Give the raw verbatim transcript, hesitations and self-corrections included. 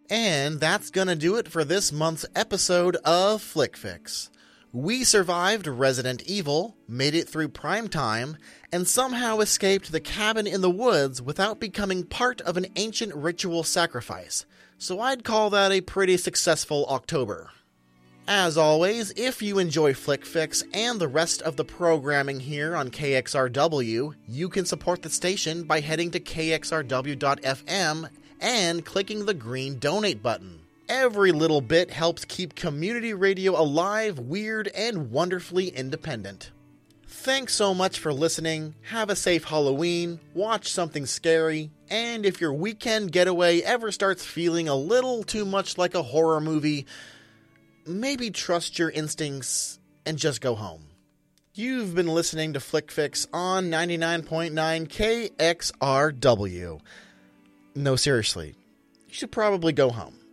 And that's gonna do it for this month's episode of Flick Fix. We survived Resident Evil, made it through primetime, and somehow escaped the cabin in the woods without becoming part of an ancient ritual sacrifice. So I'd call that a pretty successful October. As always, if you enjoy Flick Fix and the rest of the programming here on K X R W, you can support the station by heading to K X R W dot F M and clicking the green donate button. Every little bit helps keep community radio alive, weird, and wonderfully independent. Thanks so much for listening, have a safe Halloween, watch something scary, and if your weekend getaway ever starts feeling a little too much like a horror movie, maybe trust your instincts and just go home. You've been listening to Flick Fix on ninety-nine point nine K X R W. No, seriously, you should probably go home.